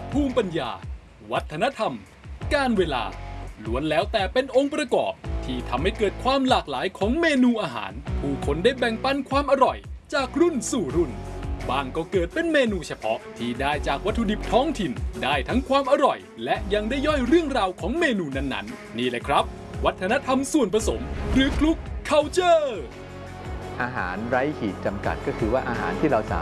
ภูมิปัญญาวัฒนธรรมการเวลาล้วนแล้วแต่เป็นองค์ประกอบที่ทำให้เกิดความหลากหลายของเมนูอาหารผู้คนได้แบ่งปันความอร่อยจากรุ่นสู่รุ่นบางก็เกิดเป็นเมนูเฉพาะที่ได้จากวัตถุดิบท้องถิ่นได้ทั้งความอร่อยและยังได้ย่อยเรื่องราวของเมนูนั้นๆนี่แหละครับวัฒนธรรมส่วนผสมหรือคลุก culture อาหารไร้ขีดจำกัดก็คือว่าอาหารที่เราสามารถ